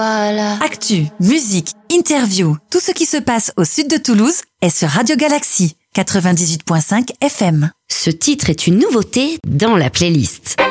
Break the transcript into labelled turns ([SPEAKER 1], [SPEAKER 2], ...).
[SPEAKER 1] Voilà.
[SPEAKER 2] Actu, musique, interview, tout ce qui se passe au sud de Toulouse est sur Radio Galaxy 98.5 FM.
[SPEAKER 1] Ce titre est une nouveauté dans la playlist.